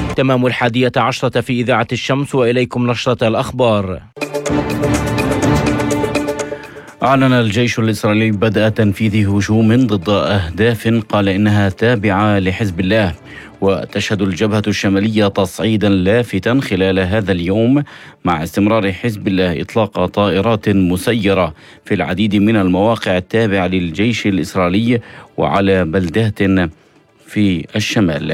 تمام 11:00 في إذاعة الشمس، وإليكم نشرة الأخبار. أعلن الجيش الإسرائيلي بدء تنفيذ هجوم ضد أهداف قال إنها تابعة لحزب الله. وتشهد الجبهة الشمالية تصعيدا لافتا خلال هذا اليوم مع استمرار حزب الله إطلاق طائرات مسيرة في العديد من المواقع التابعة للجيش الإسرائيلي وعلى بلدات في الشمال.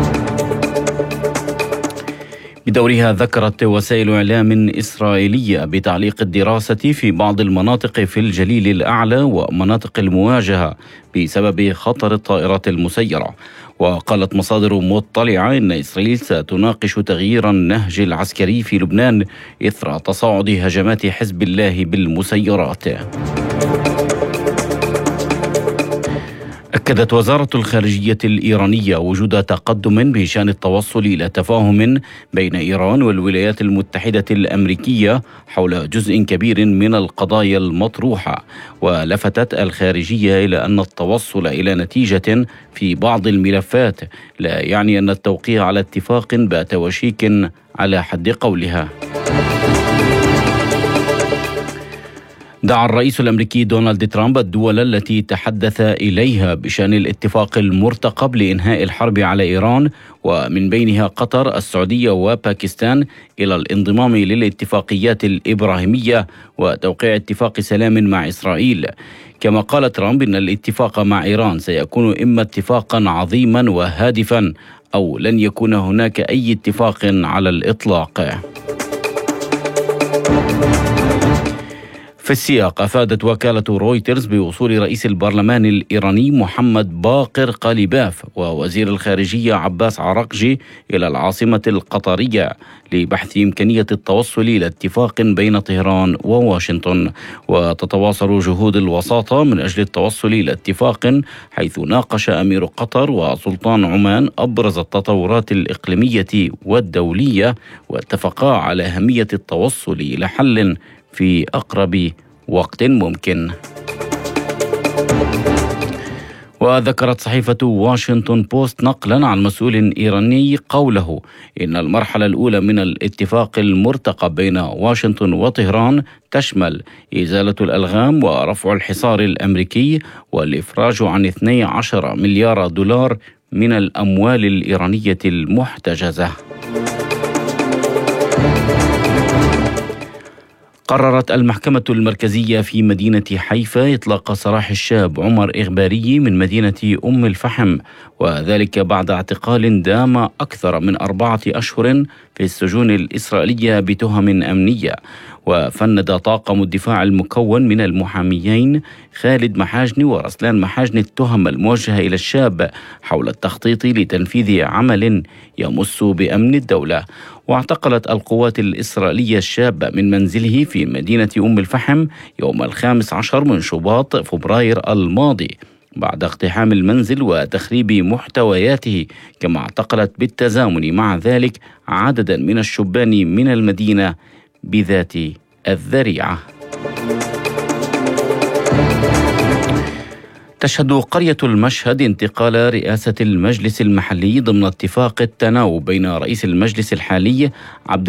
بدورها ذكرت وسائل إعلام إسرائيلية بتعليق الدراسة في بعض المناطق في الجليل الأعلى ومناطق المواجهة بسبب خطر الطائرات المسيرة. وقالت مصادر مطلعة إن إسرائيل ستناقش تغيير النهج العسكري في لبنان إثر تصاعد هجمات حزب الله بالمسيرات. أكدت وزارة الخارجية الإيرانية وجود تقدم بشأن التوصل إلى تفاهم بين إيران والولايات المتحدة الأمريكية حول جزء كبير من القضايا المطروحة. ولفتت الخارجية إلى أن التوصل إلى نتيجة في بعض الملفات لا يعني أن التوقيع على اتفاق بات وشيك على حد قولها. دعا الرئيس الأمريكي دونالد ترامب الدول التي تحدث إليها بشأن الاتفاق المرتقب لإنهاء الحرب على إيران ومن بينها قطر، السعودية وباكستان إلى الانضمام للاتفاقيات الإبراهيمية وتوقيع اتفاق سلام مع إسرائيل. كما قال ترامب إن الاتفاق مع إيران سيكون إما اتفاقا عظيما وهادفا أو لن يكون هناك أي اتفاق على الإطلاق. في السياق، أفادت وكالة رويترز بوصول رئيس البرلمان الإيراني محمد باقر قاليباف ووزير الخارجية عباس عراقجي إلى العاصمة القطرية لبحث إمكانية التوصل إلى اتفاق بين طهران وواشنطن. وتتواصل جهود الوساطة من أجل التوصل إلى اتفاق، حيث ناقش أمير قطر وسلطان عمان أبرز التطورات الإقليمية والدولية واتفقا على أهمية التوصل إلى حل في أقرب وقت ممكن. وذكرت صحيفة واشنطن بوست نقلا عن مسؤول إيراني قوله إن المرحلة الأولى من الاتفاق المرتقب بين واشنطن وطهران تشمل إزالة الألغام ورفع الحصار الأمريكي والإفراج عن 12 مليار دولار من الأموال الإيرانية المحتجزة. قررت المحكمة المركزية في مدينة حيفا إطلاق سراح الشاب عمر إغباري من مدينة أم الفحم، وذلك بعد اعتقال دام أكثر من 4 أشهر في السجون الإسرائيلية بتهم أمنية. وفند طاقم الدفاع المكون من المحاميين خالد محاجني ورسلان محاجني التهم الموجهة إلى الشاب حول التخطيط لتنفيذ عمل يمس بأمن الدولة. واعتقلت القوات الإسرائيلية الشاب من منزله في مدينة أم الفحم يوم 15 من شباط فبراير الماضي بعد اقتحام المنزل وتخريب محتوياته. كما اعتقلت بالتزامن مع ذلك عددا من الشبان من المدينة بذات الذريعة. تشهد قرية المشهد انتقال رئاسة المجلس المحلي ضمن اتفاق التناوب بين رئيس المجلس الحالي عبد